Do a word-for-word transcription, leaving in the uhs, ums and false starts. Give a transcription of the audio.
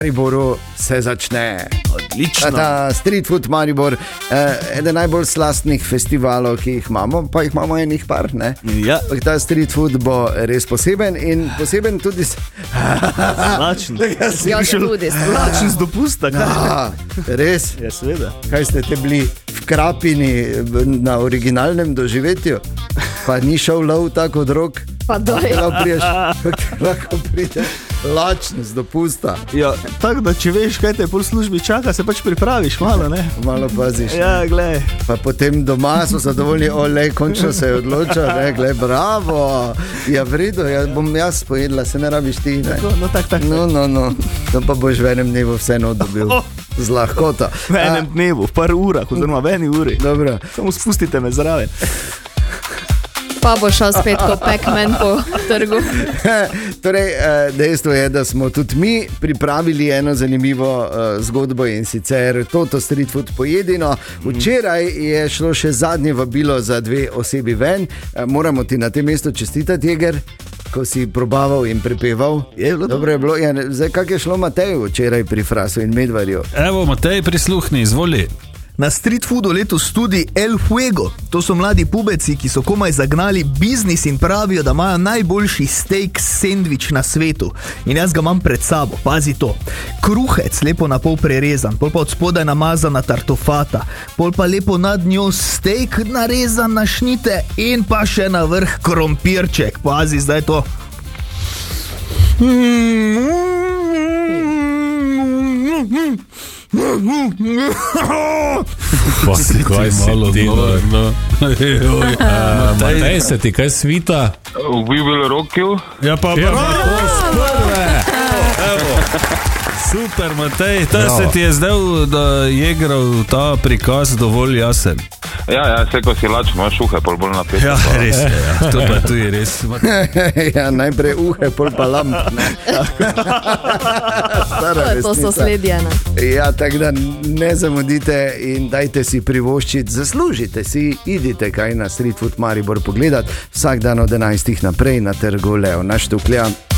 Mariboru se začne. Odlično. Ta Street Food Maribor, eh, eden najbolj slastnih festivalov, ki jih imamo, pa jih imamo enih par, ne? Ja. Ta Street Food bo res poseben in poseben tudi s... Lačen. Ja, tudi sem. Lačen z dopusta, kaj? Ja, res? Ja, seveda. Kaj ste te bili v Krapini na originalnem doživetju? Pa ni šel lov tako od rok? Pa doj. Lahko pride lačen z dopusta. Ja, tako da če veš, kaj te pol službi čaka, se pač pripraviš malo, ne? Malo paziš. Ja, glej. Pa potem doma so zadovoljni, olej, končno se je odločil, ne, glej, bravo. Ja, vredo, ja, bom jaz pojedla, se ne rabiš ti, ne. No, no, tak, tak. No, no, no, to pa boš v enem dnevu vseeno dobil. Z lahkota. V enem dnevu, v par urah, oziroma v eni uri. Dobro. Samo spustite me zraven. Pa bo šel spet ko Pac-Man po trgu. Torej, dejstvo je, da smo tudi mi pripravili eno zanimivo zgodbo in sicer Toto Street Food pojedino. Včeraj je šlo še zadnje vabilo za dve osebi ven. Moramo ti na tem mestu čestitati, Jeger, ko si probaval in prepeval. Je bilo dobro. Je bilo. Ja, zdaj, kak je šlo Mateju včeraj pri Frasu in Medvarju? Evo, Matej, prisluhni, izvoli. Na Street Foodu letos tudi El Fuego. To so mladi pubeci, ki so komaj zagnali biznis in pravijo, da imajo najboljši steak sendvič na svetu. In jaz ga imam pred sabo, pazi to. Kruhec lepo na pol prerezan, pol pa od spodaj namazana tartofata, pol pa lepo nad njo steak narezan na šnite in pa še na vrh krompirček. Pazi zdaj to. Pa si kaj malo delo. Matej, se ti kaj svita? We will rock you. Ja pa bravo, sprve. Evo. Super, Matej, ta se ti je zdel, da je igral ta prikaz dovolj jasen. Ja, ja, se ko si lač, imaš uhe, pol bolj napet. Ja, res je, ja. To pa tu je res. Ja, najprej uhe, pol pa lamp. To so sledjena. Ja, tako da ne zamudite in dajte si privoščiti, zaslužite si, idite kaj na Street Food Maribor pogledat, vsak dan od enajstih naprej na trgu Leona Štuklja.